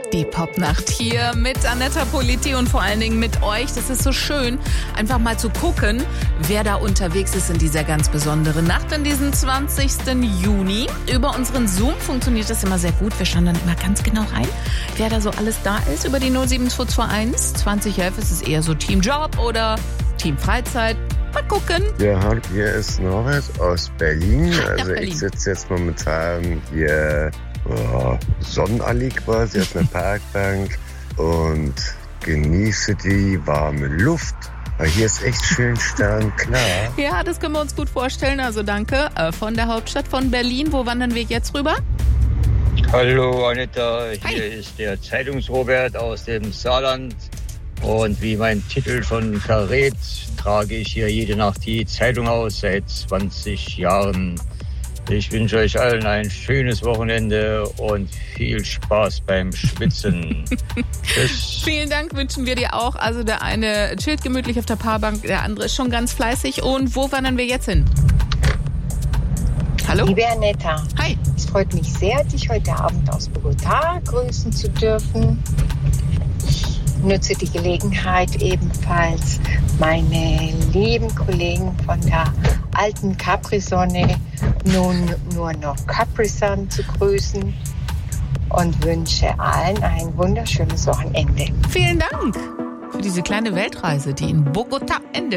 Die Popnacht hier mit Anetta Politi und vor allen Dingen mit euch. Das ist so schön, einfach mal zu gucken, wer da unterwegs ist in dieser ganz besonderen Nacht, an diesem 20. Juni. Über unseren Zoom funktioniert das immer sehr gut. Wir schauen dann immer ganz genau rein, wer da so alles da ist. Über die 07221 2011 ist es eher so Team Job oder Team Freizeit. Mal gucken. Ja, hier ist Norbert aus Berlin. Also Berlin. Ich sitze jetzt momentan hier Sonnenallee quasi auf einer Parkbank und genieße die warme Luft. Weil hier ist echt schön sternklar. Ja, das können wir uns gut vorstellen. Also danke von der Hauptstadt von Berlin. Wo wandern wir jetzt rüber? Hallo Anita, hier Hi. ist der Zeitungsrobert aus dem Saarland. Und wie mein Titel schon verrät, trage ich hier jede Nacht die Zeitung aus seit 20 Jahren. Ich wünsche euch allen ein schönes Wochenende und viel Spaß beim Schwitzen. Tschüss. Vielen Dank wünschen wir dir auch. Also der eine chillt gemütlich auf der Paarbank, der andere ist schon ganz fleißig. Und wo wandern wir jetzt hin? Hallo? Liebe Anetta, Hi. es freut mich sehr, dich heute Abend aus Bogotá grüßen zu dürfen. Ich nutze die Gelegenheit ebenfalls, meine lieben Kollegen von der alten Capri-Sonne nun nur noch Capri-Sun zu grüßen und wünsche allen ein wunderschönes Wochenende. Vielen Dank für diese kleine Weltreise, die in Bogotá endet.